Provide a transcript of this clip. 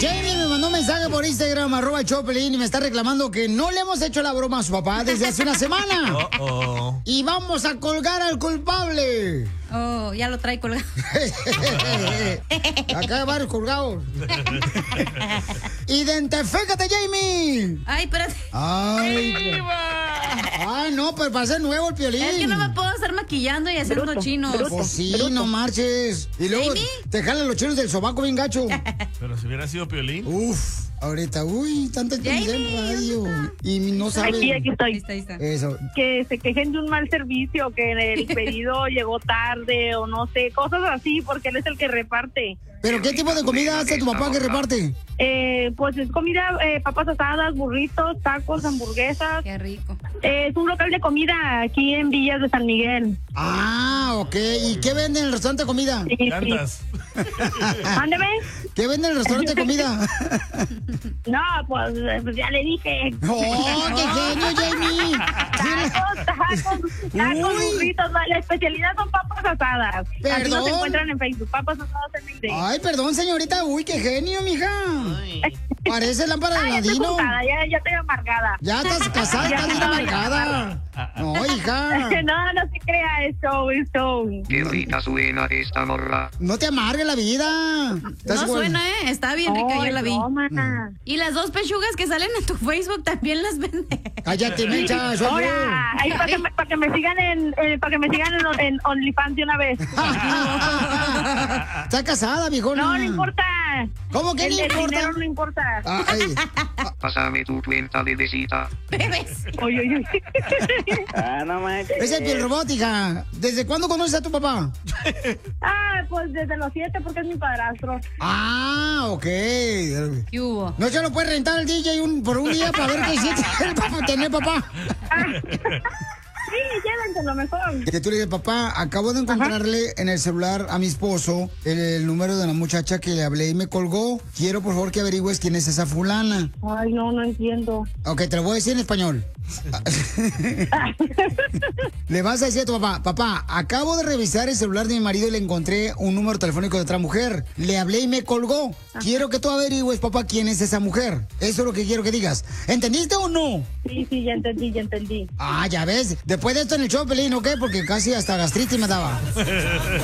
Jamie me mandó un mensaje por Instagram, @Choplin, y me está reclamando que no le hemos hecho la broma a su papá desde hace una semana. Y vamos a colgar al culpable. Oh, ya lo trae colgado. Acá hay varios colgados. ¡Identifícate, Jamie! Ay, espérate. Ay, no, pero para ser nuevo el Piolín. Es que no me puedo estar maquillando y haciendo chinos. Pues sí, no marches. Y luego ¿Jamie? te jalan los chinos del sobaco bien gacho. Pero si hubiera sido Piolín. Uf, ahorita, tanta experiencia en radio. Y no saben. Aquí estoy. Ahí está. Eso. Que se quejen de un mal servicio, que el pedido llegó tarde o no sé, cosas así, porque él es el que reparte. ¿Pero qué tipo de comida hace tu papá que reparte? Pues es comida, papas asadas, burritos, tacos, hamburguesas. Qué rico. Es un local de comida aquí en Villas de San Miguel. Ah, ok. ¿Y qué vende en el restaurante de comida? Sí, sí. Llantas. Mándeme. ¿Qué vende en el restaurante de comida? No, pues ya le dije. ¡Oh, qué genio, Jamie! Tacos, Uy. burritos. La especialidad son papas asadas. Así Perdón. nos encuentran en Facebook, papas asadas MD. Ay, perdón, señorita. Uy, qué genio, mija. Parece lámpara de Ya estoy ladino. juntada, ya estoy amargada. Ya estás casada, Ya estás bien estoy amargada. No, hija. No se crea, es show. Qué rica suena esta morra. No te amargue la vida. Estás No igual. suena, Está bien rica, yo la vi. Broma. Y las 2 pechugas que salen en tu Facebook también las vende. Cállate, mecha, soy yo. Ahora, ahí para que me sigan en OnlyFans de una vez. Estás casada, viejona. No importa. ¿Cómo que El no importa? dinero no importa. Ay, Pásame tu cuenta de visita. Bebes. Oye. es el piel robótica. ¿Desde cuándo conoces a tu papá? Pues desde los 7 porque es mi padrastro. Ah, ok. ¿Qué hubo? No se lo puede rentar el DJ por un día para ver qué hiciste para tener papá. Sí, llévenselo mejor. Que tú le dices, papá, acabo de encontrarle en el celular a mi esposo el número de la muchacha que le hablé y me colgó. Quiero, por favor, que averigües quién es esa fulana. Ay, no entiendo. Ok, te lo voy a decir en español. Le vas a decir a tu papá, papá, acabo de revisar el celular de mi marido y le encontré un número telefónico de otra mujer. Le hablé y me colgó. Quiero que tú averigües, papá, quién es esa mujer. Eso es lo que quiero que digas. ¿Entendiste o no? Sí, ya entendí. Ah, ya ves. Después de esto en el show, Pelín, ¿ok? Porque casi hasta gastritis me daba.